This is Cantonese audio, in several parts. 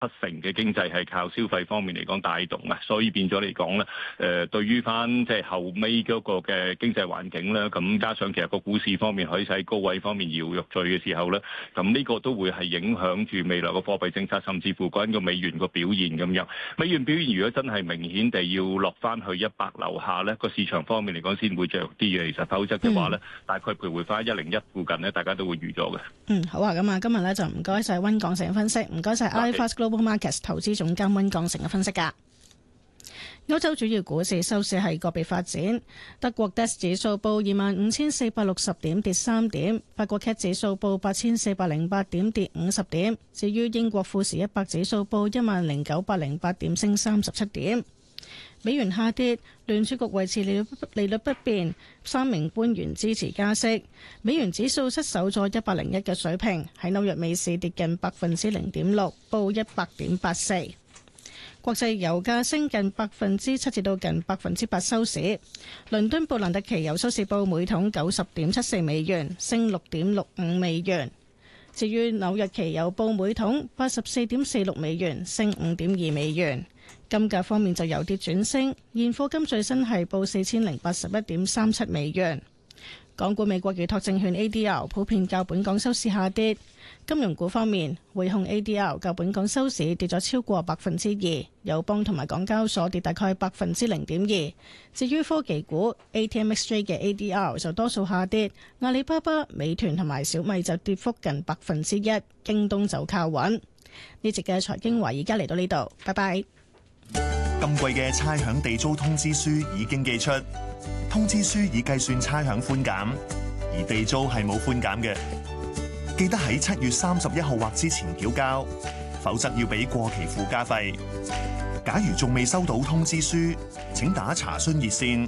成嘅經濟係靠消費方面嚟講帶動啊，所以變咗嚟講咧，對於翻即係後尾嗰個嘅經濟環境咧，咁加上其實個股市方面可以喺高位方面搖欲墜嘅時候咧，咁呢個都會係影響住未來個貨幣政策，甚至乎嗰個美元個表現咁樣。美元表現如果真係明顯地要落翻去100樓下咧，個市場方面嚟講先會着啲嘅。其實否則嘅話咧，大概徘徊翻101附近咧，大家都會預咗嘅。 好啊，咁啊，今日咧就唔該晒溫鋼城嘅分析，唔該晒 iFAST Global Markets 投資總監溫鋼城嘅分析㗎。歐洲主要股市收市係個別發展，德國 DAX 指數報25,460點，跌3點；法國 CAC 指數報8,408點，跌50點。至於英國富時100指數報10,908點，升37點。美元下跌，聯儲局維持利率不變，3名官員支持加息。美元指數失守咗101嘅水平，喺紐約美市跌近0.6%，報100.84。國際油價升近7%至到近8%收市。倫敦布蘭特期油收市報每桶90.74美元，升6.65美元。至於紐約期油報每桶84.46美元，升5.2美元。金價方面就由跌轉升，現貨金最新係報4081.37美元。港股美國預託證券 ADR 普遍較本港收市下跌。金融股方面，匯控 ADR 較本港收市跌咗超過2%，友邦同埋港交所跌大概0.2%。至於科技股 ATMXJ 嘅 ADR 就多數下跌，阿里巴巴、美團同埋小米就跌幅近1%，京東就靠穩。呢節嘅財經華爾街嚟到呢度，拜拜。 今季嘅差餉地租通知書已經寄出，通知書已計算差餉寬減，而地租係冇寬減嘅。記得喺7月31號或之前繳交，否則要俾過期附加費。假如仲未收到通知書，請打查詢熱線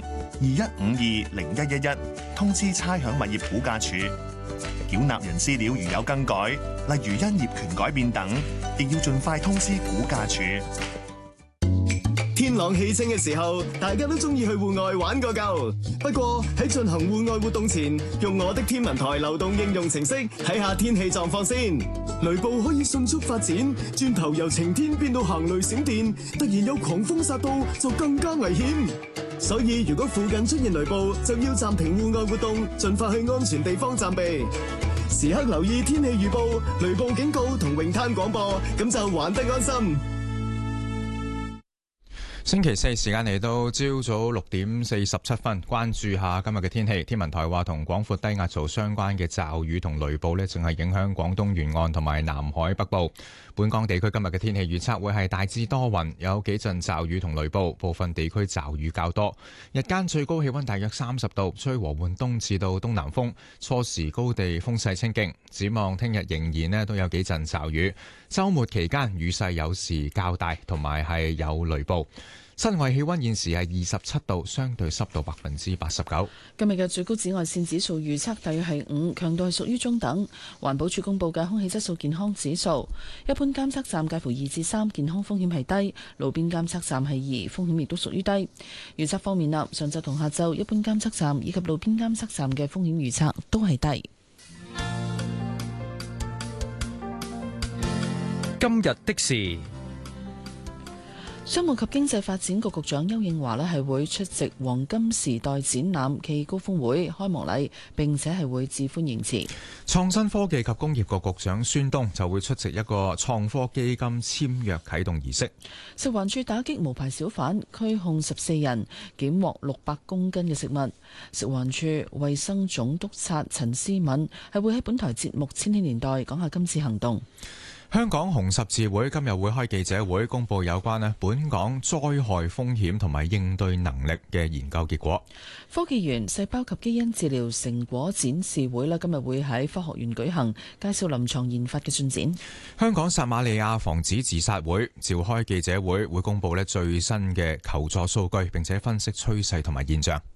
21520111通知差餉物業估價署。繳納人資料如有更改，例如因業權改變等，亦要盡快通知估價署。 天朗氣清嘅時候，大家都中意去戶外玩個夠。不過喺進行戶外活動前，用我的天文台流動應用程式睇下天氣狀況先。雷暴可以迅速發展，轉頭由晴天變到行雷閃電，突然有狂風殺到，就更加危險。所以如果附近出現雷暴，就要暫停戶外活動，盡快去安全地方暫避。時刻留意天氣預報、雷暴警告同泳灘廣播，咁就玩得安心。 星期四時間嚟到朝早6:47，關注下今日嘅天氣。天文台話同廣闊低壓槽相關嘅驟雨同雷暴正係影響廣東沿岸同埋南海北部。本港地區今日嘅天氣預測會係大致多雲，有幾陣驟雨同雷暴，部分地區驟雨較多。日間最高氣溫大約30度，吹和緩東至到東南風，初時高地風勢清勁。展望聽日仍然都有幾陣驟雨，週末期間雨勢有時較大，同埋係有雷暴。室外氣溫現時係27度，相對濕度89%。 今日嘅最高紫外線指數預測大約係5，強度係屬於中等。環保署公布嘅空氣質素健康指數，一般監測站介乎2至3，健康風險係低；路邊監測站係2，風險亦都屬於低。預測方面啦，上晝同下晝一般監測站以及路邊監測站嘅風險預測都係低。 今日的事。 商務及經濟發展局局長邱應華係會出席黃金時代展覽暨高峰會開幕禮，並且係會致歡迎辭。 創新科技及工業局局長孫東就會出席一個創科基金簽約啟動儀式。 食環署打擊無牌小販，拘控14人，檢獲600公斤嘅食物。食環署衛生總督察陳思敏係會喺本台節目《千禧年代》講下今次行動。 香港紅十字會今日會開記者會，公布有關本港災害風險同埋應對能力嘅研究結果。 科技園細胞及基因治療成果展示會今日會喺科學園舉行，介紹臨床研發嘅進展。 香港撒瑪利亞防止自殺會召開記者會，會公布最新嘅求助數據，並且分析趨勢同埋現象。